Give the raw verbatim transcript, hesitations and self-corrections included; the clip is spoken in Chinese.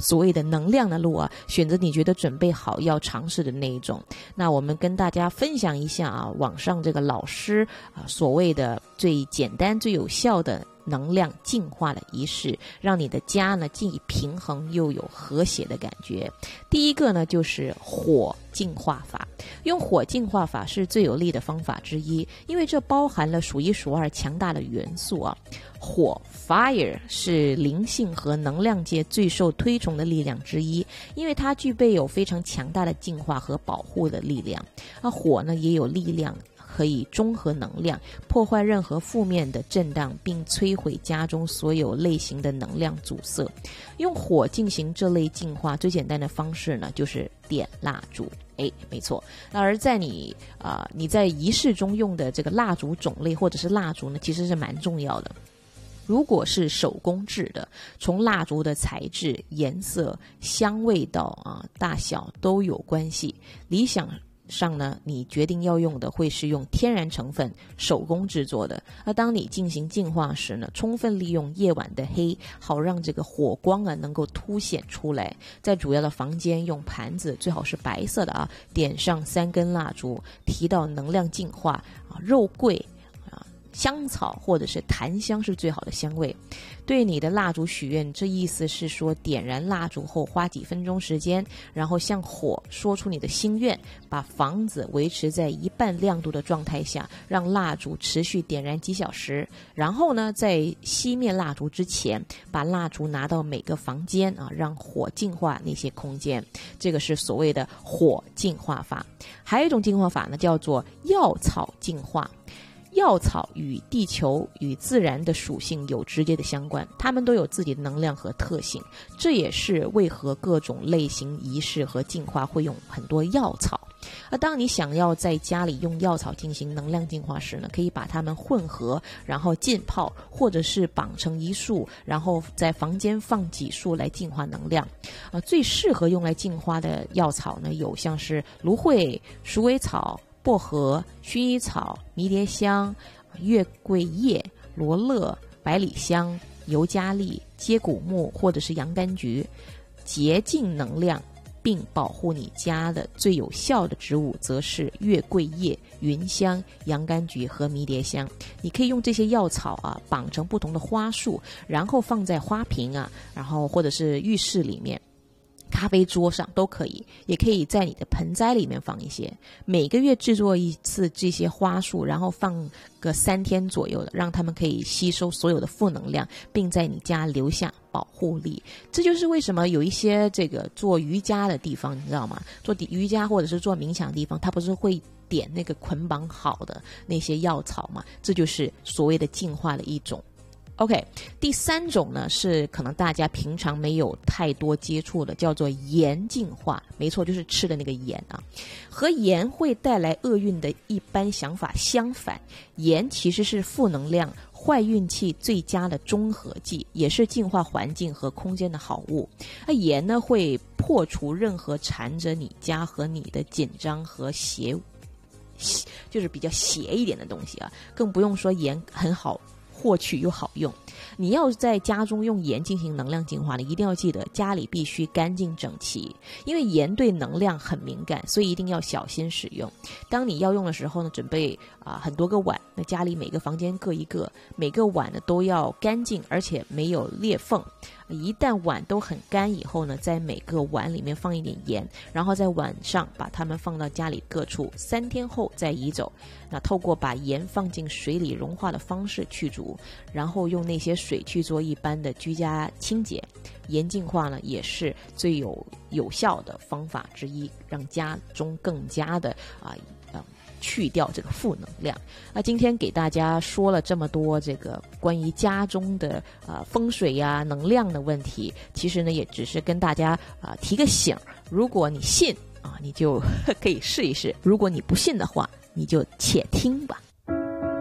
所谓的能量的路啊，选择你觉得准备好要尝试的那一种。那我们跟大家分享一下啊，网上这个老师啊所谓的最简单最有效的能量净化的仪式，让你的家呢既平衡又有和谐的感觉。第一个呢就是火净化法，用火净化法是最有力的方法之一，因为这包含了数一数二强大的元素啊。火 fire 是灵性和能量界最受推崇的力量之一，因为它具备有非常强大的净化和保护的力量。而火呢也有力量可以中和能量，破坏任何负面的震荡，并摧毁家中所有类型的能量阻塞。用火进行这类净化最简单的方式呢，就是点蜡烛。哎，没错。而在你啊、呃，你在仪式中用的这个蜡烛种类或者是蜡烛呢，其实是蛮重要的。如果是手工制的，从蜡烛的材质、颜色、香味道啊、大小都有关系。理想上呢，你决定要用的会是用天然成分手工制作的。而当你进行净化时呢，充分利用夜晚的黑，好让这个火光啊能够凸显出来。在主要的房间用盘子，最好是白色的啊，点上三根蜡烛，提到能量净化啊，肉桂香草或者是檀香是最好的香味。对你的蜡烛许愿，这意思是说点燃蜡烛后花几分钟时间，然后向火说出你的心愿，把房子维持在一半亮度的状态下，让蜡烛持续点燃几小时。然后呢，在熄灭蜡烛之前，把蜡烛拿到每个房间啊，让火净化那些空间。这个是所谓的火净化法。还有一种净化法呢，叫做药草净化。药草与地球与自然的属性有直接的相关，它们都有自己的能量和特性，这也是为何各种类型仪式和净化会用很多药草。而当你想要在家里用药草进行能量净化时呢，可以把它们混合，然后浸泡，或者是绑成一束，然后在房间放几束来净化能量。啊，最适合用来净化的药草呢，有像是芦荟、鼠尾草、薄荷、薰衣草、迷迭香、月桂叶、罗勒、百里香、尤加利、接骨木或者是洋甘菊。洁净能量并保护你家的最有效的植物则是月桂叶、芸香、洋甘菊和迷迭香。你可以用这些药草啊绑成不同的花束，然后放在花瓶啊，然后或者是浴室里面、咖啡桌上都可以，也可以在你的盆栽里面放一些。每个月制作一次这些花束，然后放个三天左右的，让它们可以吸收所有的负能量，并在你家留下保护力。这就是为什么有一些这个做瑜伽的地方，你知道吗？做瑜伽或者是做冥想的地方，它不是会点那个捆绑好的那些药草吗？这就是所谓的净化的一种。OK， 第三种呢是可能大家平常没有太多接触的，叫做盐净化。没错，就是吃的那个盐啊。和盐会带来厄运的一般想法相反，盐其实是负能量、坏运气最佳的中和剂，也是净化环境和空间的好物。那盐呢会破除任何缠着你家和你的紧张和邪，就是比较邪一点的东西啊，更不用说盐很好获取又好用。你要在家中用盐进行能量净化呢，一定要记得家里必须干净整齐，因为盐对能量很敏感，所以一定要小心使用。当你要用的时候呢，准备啊、呃、很多个碗，那家里每个房间各一个，每个碗呢都要干净，而且没有裂缝。一旦碗都很干以后呢，在每个碗里面放一点盐，然后在晚上把它们放到家里各处，三天后再移走。那透过把盐放进水里融化的方式去除，然后用那些水去做一般的居家清洁。盐净化呢也是最有有效的方法之一，让家中更加的啊呃去掉这个负能量。那今天给大家说了这么多这个关于家中的呃风水呀、能量的问题，其实呢也只是跟大家啊、呃、提个醒。如果你信啊，你就可以试一试；如果你不信的话，你就且听吧。